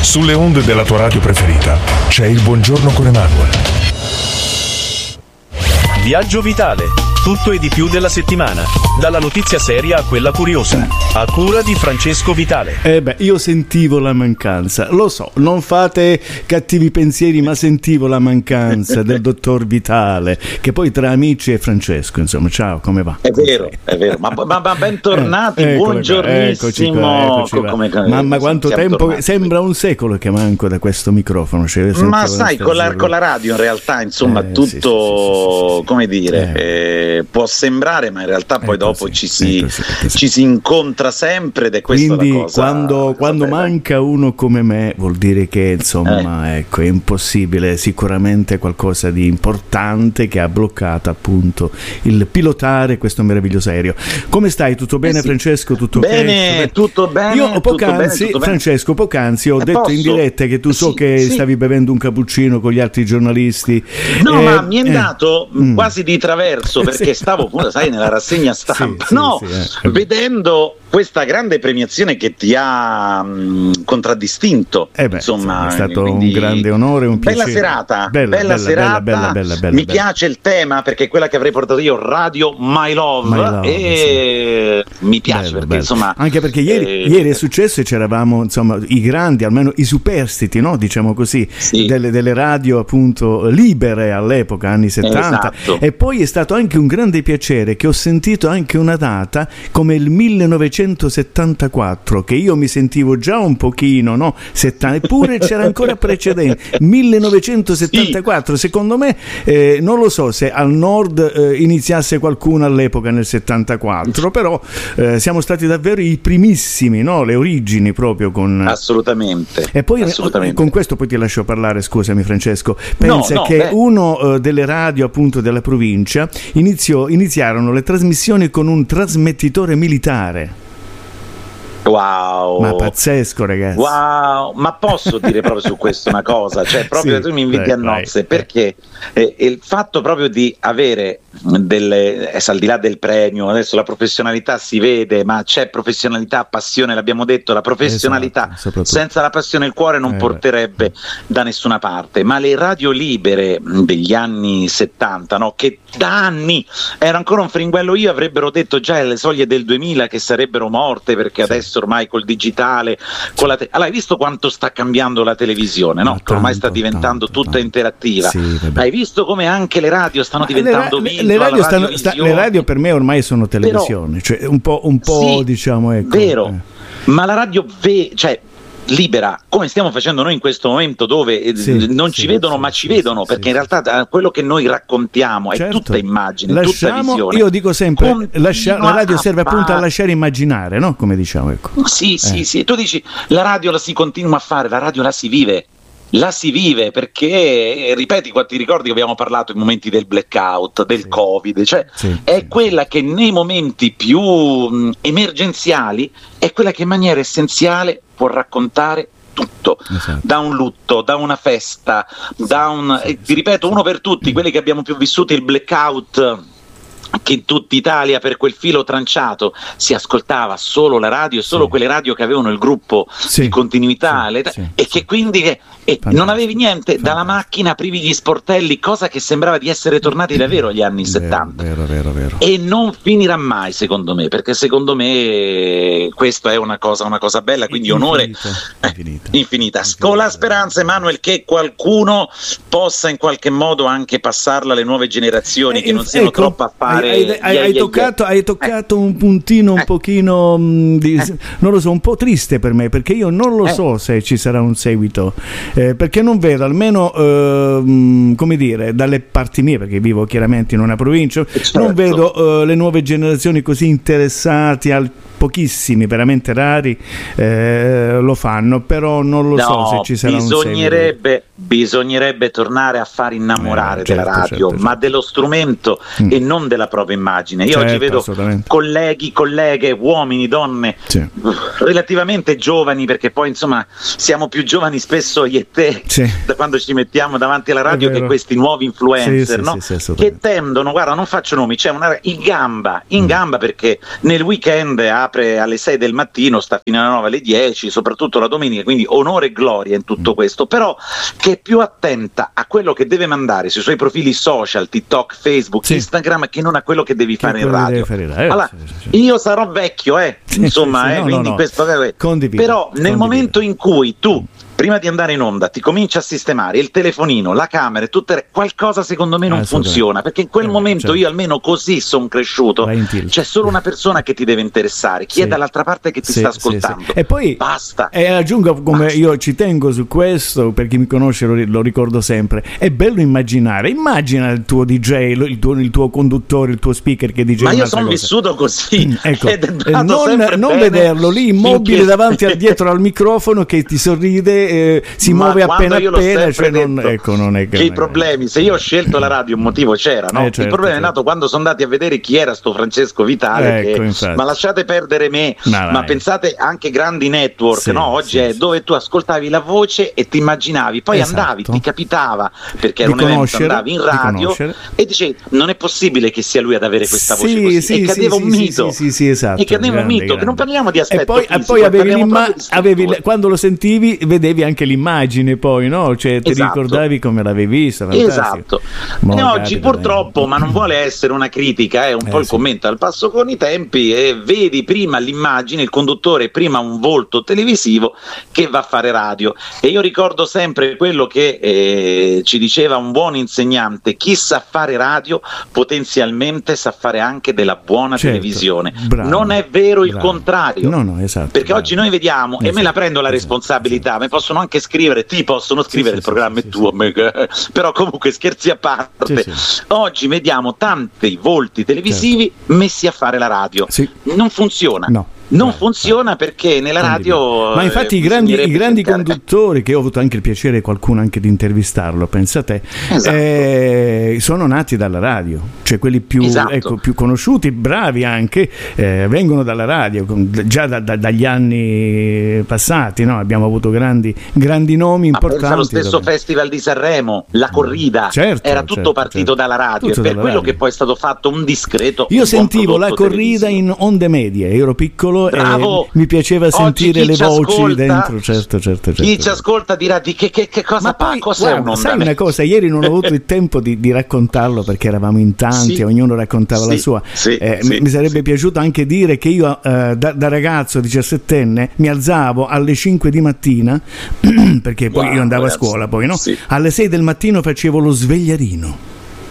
Sulle onde della tua radio preferita c'è il Buongiorno con Emanuele. Viaggio Vitale. Tutto e di più della settimana. Dalla notizia seria a quella curiosa. A cura di Francesco Vitale. Io sentivo la mancanza. Lo so, non fate cattivi pensieri, ma sentivo la mancanza del dottor Vitale, che poi tra amici è Francesco, insomma. Ciao, come va? È vero. Ma bentornati, buongiornissimo. Eccoci qua. Mamma, quanto tempo, tornati. Sembra un secolo che manco da questo microfono. Ma sai, con la radio in realtà, insomma, tutto, sì. Come dire, può sembrare, ma in realtà poi dopo ci si incontra sempre, ed è questa quindi la cosa. Quando manca uno come me vuol dire che insomma ecco, è impossibile, sicuramente qualcosa di importante che ha bloccato appunto il pilotare questo meraviglioso aereo. Come stai? Tutto bene, Francesco? Tutto bene? Tutto bene. Io poc'anzi, Francesco, ho detto in diretta che tu che stavi bevendo un cappuccino con gli altri giornalisti. No, ma mi è andato quasi di traverso, perché stavo, sai, nella rassegna stampa, vedendo questa grande premiazione che ti ha contraddistinto. Insomma, è stato un grande onore, un piacere. Bella serata. Mi piace il tema, perché è quella che avrei portato io, Radio My Love, e mi piace perché insomma, anche perché ieri è successo e c'eravamo, insomma, i grandi, almeno i superstiti, no? Diciamo così, delle radio appunto libere all'epoca, anni 70. Esatto. E poi è stato anche un grande piacere che ho sentito anche una data come il 1974, che io mi sentivo già un pochino, no? Eppure c'era ancora precedente. 1974, secondo me, non lo so se al nord iniziasse qualcuno all'epoca nel 74, però siamo stati davvero i primissimi, no? Le origini proprio con... Assolutamente. E poi con questo poi ti lascio parlare, scusami Francesco. Pensa che uno delle radio appunto della provincia iniziarono le trasmissioni con un trasmettitore militare. Wow, ma pazzesco, ragazzi. Wow, ma posso dire proprio su questo una cosa, cioè proprio tu mi inviti a nozze, perché il fatto proprio di avere al di là del premio, adesso la professionalità si vede, ma c'è professionalità, passione, l'abbiamo detto, la professionalità senza la passione il cuore non porterebbe da nessuna parte. Ma le radio libere degli anni 70, no, che da anni era ancora un fringuello, avrebbero detto già alle soglie del 2000 che sarebbero morte, perché adesso ormai col digitale, allora hai visto quanto sta cambiando la televisione, no? Ormai sta diventando tutta interattiva. Hai visto come anche le radio stanno diventando le radio per me ormai sono televisione, cioè un po' diciamo, ecco. Vero, ma la radio libera, come stiamo facendo noi in questo momento, dove non ci vedono ma ci vedono, perché in realtà quello che noi raccontiamo è tutta immagine, tutta visione. Io dico sempre, la radio serve appunto a lasciare immaginare, no? Come diciamo, ecco. Sì, tu dici la radio la si continua a fare, la radio la si vive. Perché ripeti, quanti ricordi che abbiamo parlato in momenti del blackout, del Covid, è quella che nei momenti più emergenziali è quella che in maniera essenziale può raccontare tutto, da un lutto, da una festa, ti ripeto, uno per tutti, quelli che abbiamo più vissuto il blackout, che in tutta Italia per quel filo tranciato si ascoltava solo la radio, solo quelle radio che avevano il gruppo di continuità, e che quindi non avevi niente, dalla macchina aprivi gli sportelli, cosa che sembrava di essere tornati davvero agli anni 70. Vero. E non finirà mai, secondo me, perché secondo me questa è una cosa bella, quindi onore infinita. Con la speranza, Emanuele, che qualcuno possa in qualche modo anche passarla alle nuove generazioni, che non siano troppo a fare. Hai toccato un puntino un pochino non lo so, un po' triste per me, perché io non lo so se ci sarà un seguito, perché non vedo, almeno come dire, dalle parti mie, perché vivo chiaramente in una provincia, non vedo le nuove generazioni così interessati pochissimi, veramente rari, lo fanno, però non lo so se ci sarà un seguito. Bisognerebbe tornare a far innamorare della radio, ma dello strumento e non della propria immagine. Io oggi vedo colleghi, colleghe, uomini, donne relativamente giovani, perché poi insomma siamo più giovani spesso io e te da quando ci mettiamo davanti alla radio, che questi nuovi influencer, no? Che tendono, guarda, non faccio nomi, c'è una in gamba perché nel weekend apre alle 6 del mattino, sta fino alle 9, alle 10, soprattutto la domenica, quindi onore e gloria in tutto questo, però che è più attenta a quello che deve mandare sui suoi profili social, TikTok, Facebook, Instagram, che non a quello che devi fare in radio. Allora, io sarò vecchio, insomma, quindi questo però nel momento in cui tu prima di andare in onda ti cominci a sistemare il telefonino, la camera, qualcosa secondo me non funziona, perché in quel momento io almeno così sono cresciuto, c'è solo una persona che ti deve interessare, chi è dall'altra parte che ti sta ascoltando. E poi basta. E aggiungo, come io ci tengo su questo, per chi mi conosce lo ricordo sempre, è bello immaginare, immagina il tuo DJ, il tuo conduttore, il tuo speaker che dice ma io sono vissuto così, ecco, non vederlo lì immobile davanti dietro al microfono che ti sorride, si muove appena, cioè non è che i problemi, se io ho scelto la radio un motivo c'era, no? Il problema è nato quando sono andati a vedere chi era sto Francesco Vitale, ma lasciate perdere me, ma pensate anche grandi network, no? Oggi è dove tu ascoltavi la voce e ti immaginavi, poi andavi, ti capitava, perché era un evento, andavi in radio e dicevi non è possibile che sia lui ad avere questa voce così, e cadeva un mito, esatto, e cadeva un mito, che non parliamo di aspetto e poi avevi quando lo sentivi vedevi anche l'immagine, poi no? Cioè ti ricordavi come l'avevi vista. Esatto. E oggi purtroppo, ma non vuole essere una critica, è un po' il commento al passo con i tempi, e vedi prima l'immagine, il conduttore, prima un volto televisivo che va a fare radio. E io ricordo sempre quello che ci diceva un buon insegnante: chi sa fare radio potenzialmente sa fare anche della buona televisione. Non è vero il contrario, perché oggi noi vediamo, e me la prendo la responsabilità, mi possono anche scrivere, ti possono scrivere, il programma è tuo, però comunque scherzi a parte, oggi vediamo tanti volti televisivi messi a fare la radio, non funziona. Non funziona perché nella radio ma infatti i grandi conduttori, che ho avuto anche il piacere qualcuno anche di intervistarlo, pensate, sono nati dalla radio, cioè quelli più più conosciuti, bravi anche, vengono dalla radio già dagli anni passati, no? Abbiamo avuto grandi nomi importanti. Pensa allo stesso Festival di Sanremo, la corrida era tutto partito dalla radio, e per quello che poi è stato fatto un discreto, io sentivo la corrida in onde medie, ero piccolo. Bravo. Mi piaceva sentire le voci dentro, certo. Chi ci ascolta dirà di che cosa cosa è un'onda. Sai una cosa, ieri non ho avuto il tempo di raccontarlo perché eravamo in tanti, ognuno raccontava la sua. Mi sarebbe piaciuto anche dire che io da ragazzo 17enne mi alzavo alle 5 di mattina perché poi io andavo a scuola, poi no? Alle 6 del mattino facevo lo svegliarino.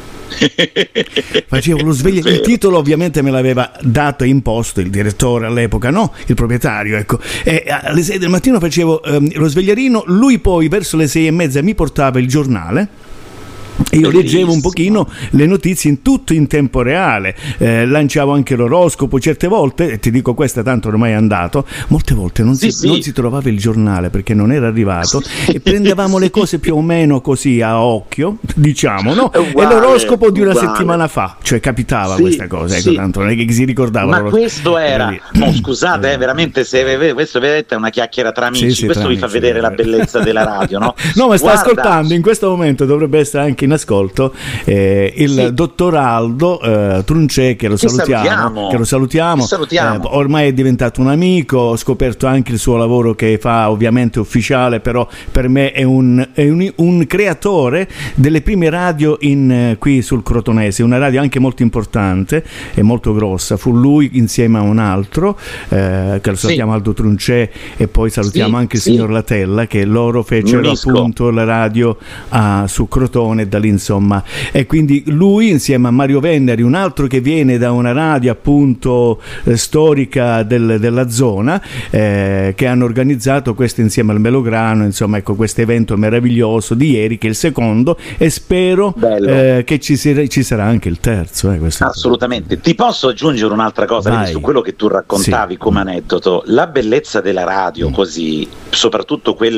Il titolo ovviamente me l'aveva dato e imposto il direttore all'epoca, no? Il proprietario, ecco. E alle 6 del mattino facevo lo svegliarino, lui poi verso le 6:30 mi portava il giornale. Io leggevo un pochino le notizie tutto in tempo reale, lanciavo anche l'oroscopo certe volte, ti dico questa tanto ormai è andato, molte volte non si trovava il giornale perché non era arrivato, e prendevamo le cose più o meno così a occhio, diciamo, no? E l'oroscopo di una settimana fa, cioè capitava questa cosa, ecco, tanto non è che si ricordava. Ma questo era, scusate, veramente, se questo vedete è una chiacchiera tra amici, questo vi fa vedere la bellezza della radio, no? No, ma sta ascoltando in questo momento, dovrebbe essere anche in ascolto il dottor Aldo Truncè, che lo salutiamo. Ormai è diventato un amico, ho scoperto anche il suo lavoro che fa, ovviamente ufficiale, però per me è un creatore delle prime radio qui sul Crotonese, una radio anche molto importante e molto grossa. Fu lui insieme a un altro che lo salutiamo, Aldo Truncè, e poi salutiamo anche il signor Latella, che loro fecero appunto la radio su Crotone, da lì insomma, e quindi lui insieme a Mario Venneri, un altro che viene da una radio appunto storica della zona, che hanno organizzato questo insieme al Melograno, insomma, ecco, questo evento meraviglioso di ieri, che è il secondo, e spero che ci sarà anche il terzo. Assolutamente. Ti posso aggiungere un'altra cosa su quello che tu raccontavi come aneddoto? La bellezza della radio, così, soprattutto quelle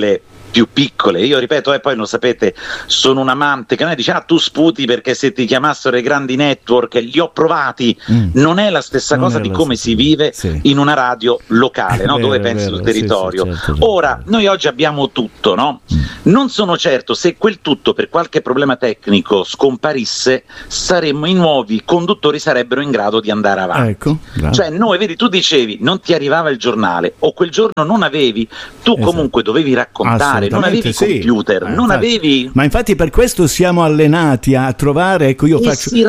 più piccole. Io ripeto, poi lo sapete, sono un amante che non è dice tu sputi perché se ti chiamassero i grandi network, li ho provati, non è la stessa cosa di come si vive in una radio locale, no? Dove pensi sul territorio. Certo. Ora, noi oggi abbiamo tutto, no? Non sono certo se quel tutto per qualche problema tecnico scomparisse, i nuovi conduttori sarebbero in grado di andare avanti. Ecco, cioè noi, vedi, tu dicevi non ti arrivava il giornale o quel giorno non avevi, tu comunque dovevi raccontare, non avevi computer, non avevi... Ma infatti per questo siamo allenati a trovare, ecco, io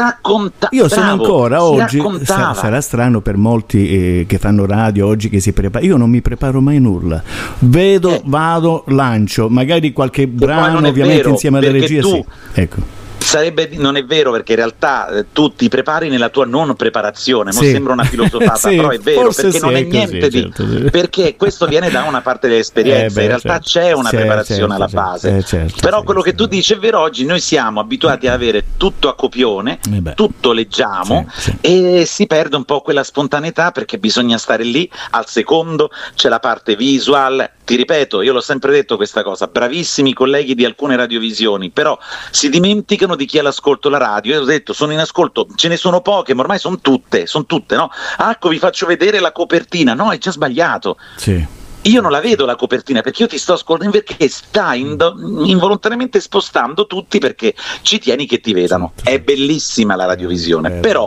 sono ancora oggi, sarà strano per molti che fanno radio oggi, che si preparano, io non mi preparo mai nulla, vedo, vado, lancio, magari qualche brano ovviamente insieme alla regia, ecco. Non è vero, perché in realtà tu ti prepari nella tua non preparazione, sembra una filosofata, però è vero, perché non è niente perché questo viene da una parte dell'esperienza, in realtà c'è una preparazione alla base, però quello che tu dici è vero, oggi noi siamo abituati ad avere tutto a copione, tutto leggiamo e si perde un po' quella spontaneità, perché bisogna stare lì al secondo, c'è la parte visual. Ti ripeto, io l'ho sempre detto questa cosa, bravissimi colleghi di alcune radiovisioni, però si dimenticano di chi ha l'ascolto la radio. Io ho detto, sono in ascolto, ce ne sono poche, ma ormai sono tutte, no? Ecco, vi faccio vedere la copertina, no, è già sbagliato. Io non la vedo la copertina, perché io ti sto ascoltando, perché stai involontariamente spostando tutti, perché ci tieni che ti vedano. È bellissima la radiovisione, però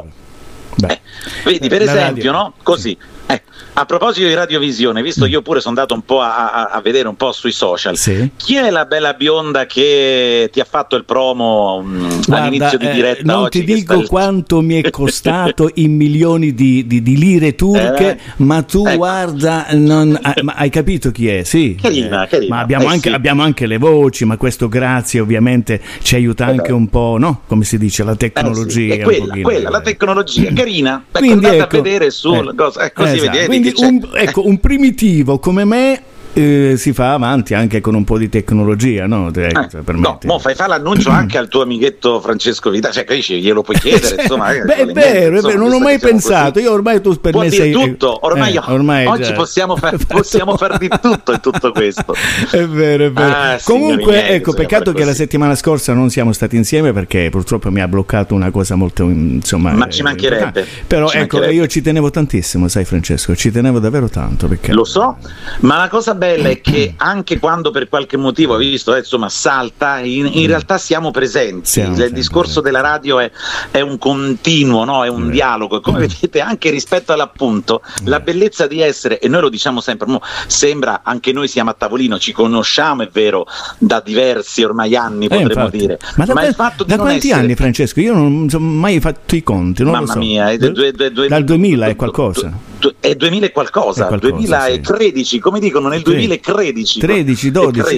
vedi, per esempio, no? Così. A proposito di radiovisione, visto che io pure sono andato un po' a vedere un po' sui social, chi è la bella bionda che ti ha fatto il promo all'inizio di diretta non oggi? Non ti dico quanto mi è costato in milioni di lire turche, ma tu guarda, ma hai capito chi è? Sì, carina. Ma abbiamo anche le voci, ma questo grazie ovviamente ci aiuta anche un po', no? Come si dice, la tecnologia. Quella, la tecnologia, carina. Quindi andate a vedere sul cosa, così vedete. Quindi un primitivo come me si fa avanti anche con un po' di tecnologia, no? Mo fai l'annuncio anche al tuo amichetto Francesco Vita, cioè che dici, glielo puoi chiedere, insomma. È vero, non ho mai pensato. Io ormai tu per me sei tutto, ormai oggi possiamo far di tutto in tutto questo. È vero. Comunque, ecco, peccato che la settimana scorsa non siamo stati insieme, perché purtroppo mi ha bloccato una cosa molto, insomma, ma ci mancherebbe. Però ecco, io ci tenevo tantissimo, sai Francesco, ci tenevo davvero tanto, perché lo so, ma la cosa bella è che anche quando per qualche motivo, visto, insomma, salta, in realtà siamo presenti. Il discorso della radio è un continuo, no? È un dialogo, come vedete, anche rispetto all'appunto, la bellezza di essere, e noi lo diciamo sempre, sembra anche noi siamo a tavolino, ci conosciamo, è vero, da diversi ormai anni, potremmo dire, ma il fatto di da quanti anni, Francesco? Io non ho mai fatto i conti, non mamma lo so. Mia, dal 2000 è qualcosa. È 2000 e qualcosa, 2013, come dicono nel 2013. 13, 12.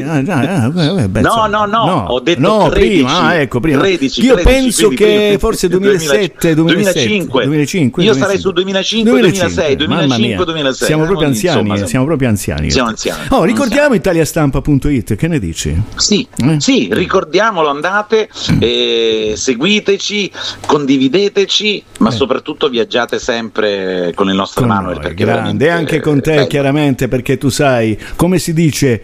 No, ho detto 13. Prima. 13, io 13, penso che forse 2007, 2005. Io sarei sul 2005, 2006, 2005, 2006. Siamo proprio anziani. Siamo anziani. Ricordiamo italiastampa.it, che ne dici? Sì, ricordiamolo, andate, seguiteci, condivideteci, ma soprattutto viaggiate sempre con il nostro Manuel, perché grande, anche con te, chiaramente, perché tu sai, come si dice,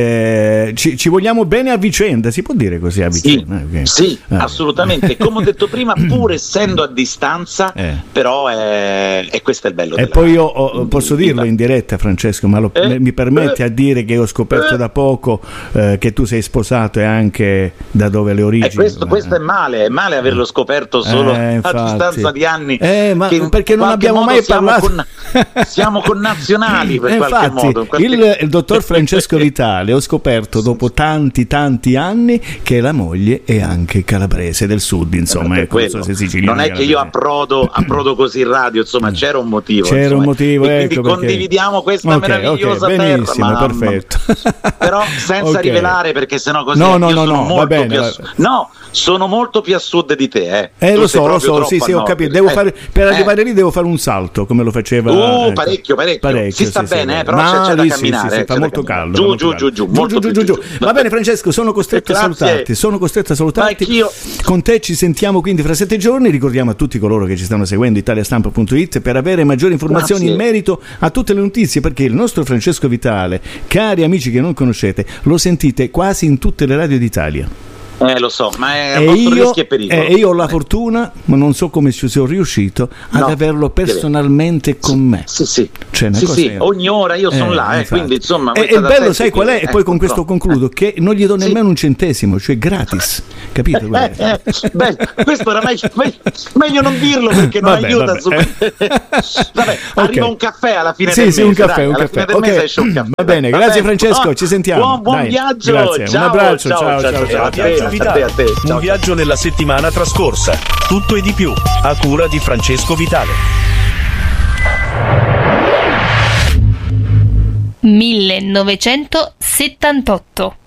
ci vogliamo bene a vicenda, si può dire così, a vicenda? Sì, assolutamente, come ho detto prima, pur essendo a distanza, però questo è il bello. E poi io posso dirlo in diretta, Francesco, ma mi permette a dire che ho scoperto da poco che tu sei sposato e anche da dove le origini. Questo è male averlo scoperto solo a distanza di anni, perché non abbiamo mai parlato. Siamo connazionali per qualche modo. Il dottor Francesco Vitale, ho scoperto dopo tanti anni che la moglie è anche calabrese del sud, insomma, non so se siciliano. Non è che io approdo così in radio, insomma, c'era un motivo. Quindi condividiamo questa meravigliosa benissimo, terra. Perfetto. Però senza rivelare, perché sennò così va bene. Sono molto più a sud di te. Lo so, sì, ho capito. Per arrivare lì devo fare un salto, come lo facevo pioveva. Parecchio. Si sta bene, però c'è da camminare. Sì, fa molto caldo. Giù. Va bene, Francesco, sono costretto a salutarti. Anch'io. Con te ci sentiamo quindi fra 7 giorni. Ricordiamo a tutti coloro che ci stanno seguendo italiastampa.it per avere maggiori informazioni in merito a tutte le notizie, perché il nostro Francesco Vitale, cari amici che non conoscete, lo sentite quasi in tutte le radio d'Italia. Lo so, ma è a vostro rischio e pericolo. E io ho la fortuna, ma non so come ci sono riuscito, ad averlo personalmente con me. Sì. Cioè, ogni ora io sono là, esatto. Quindi insomma. E il bello, sai qual è? E poi con questo concludo, che non gli do nemmeno un centesimo, cioè gratis. Capito? Beh, questo era meglio non dirlo perché non aiuta. Vabbè, arriva un caffè alla fine del mese. Un caffè. Del mese esce un caffè. Va bene, grazie Francesco, ci sentiamo. Buon viaggio. Grazie. Un abbraccio, ciao. Un viaggio nella settimana trascorsa. Tutto e di più, a cura di Francesco Vitale. 1978